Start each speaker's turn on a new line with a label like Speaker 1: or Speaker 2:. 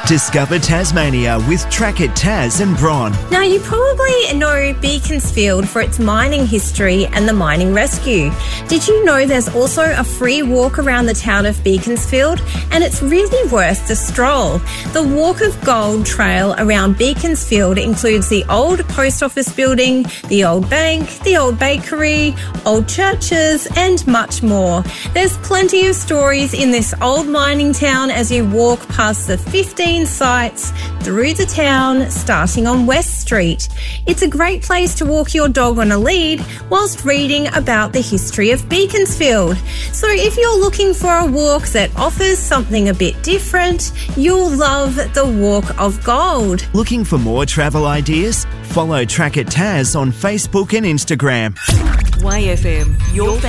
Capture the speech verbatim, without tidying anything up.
Speaker 1: Discover Tasmania with Track It Tas and Bron.
Speaker 2: Now, you probably know Beaconsfield for its mining history and the mining rescue. Did you know there's also a free walk around the town of Beaconsfield? And it's really worth the stroll. The Walk of Gold trail around Beaconsfield includes the old post office building, the old bank, the old bakery, old churches, and much more. There's plenty of stories in this old mining town as you walk past the fifteen sites through the town, starting on West Street. It's a great place to walk your dog on a lead whilst reading about the history of Beaconsfield. So if you're looking for a walk that offers something a bit different, you'll love the Walk of Gold.
Speaker 1: Looking for more travel ideas? Follow Track It Tas on Facebook and Instagram.
Speaker 3: Y F M, your